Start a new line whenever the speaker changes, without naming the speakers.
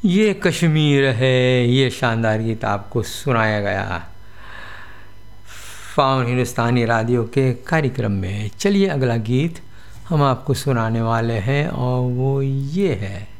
ये कश्मीर है, ये शानदार गीत आपको सुनाया गया फाउन हिंदुस्तानी राडियो के कार्यक्रम में। चलिए अगला गीत हम आपको सुनाने वाले हैं और वो ये है